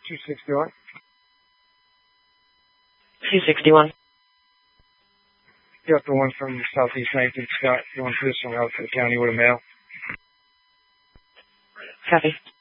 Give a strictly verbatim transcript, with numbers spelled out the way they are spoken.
two sixty-one. two sixty-one. You got the one from Southeast nineteenth Scott. You want this one out to the county with a mail. Copy.